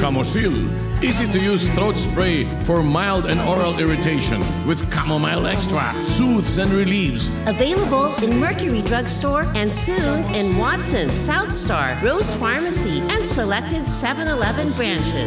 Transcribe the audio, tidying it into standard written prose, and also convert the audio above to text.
Camosil. Easy-to-use throat spray for mild and oral irritation with Chamomile Extra. Soothes and relieves. Available in Mercury Drugstore and soon in Watson, South Star, Rose Pharmacy, and selected 7-Eleven branches.